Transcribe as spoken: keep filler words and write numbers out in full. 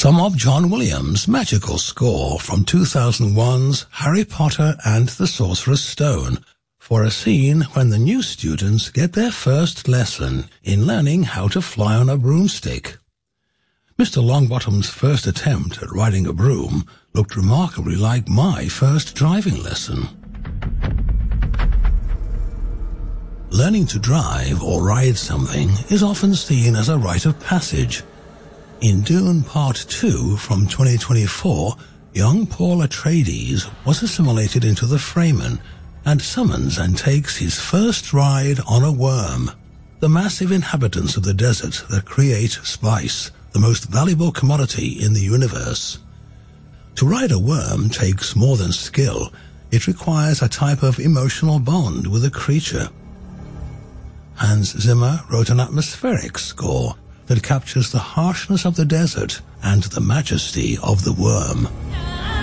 some of John Williams' magical score from two thousand one's Harry Potter and the Sorcerer's Stone for a scene when the new students get their first lesson in learning how to fly on a broomstick. Mister Longbottom's first attempt at riding a broom looked remarkably like my first driving lesson. Learning to drive or ride something is often seen as a rite of passage. In Dune Part two from twenty twenty-four, young Paul Atreides was assimilated into the Fremen and summons and takes his first ride on a worm, the massive inhabitants of the desert that create spice, the most valuable commodity in the universe. To ride a worm takes more than skill. It requires a type of emotional bond with a creature. Hans Zimmer wrote an atmospheric score that captures the harshness of the desert and the majesty of the worm.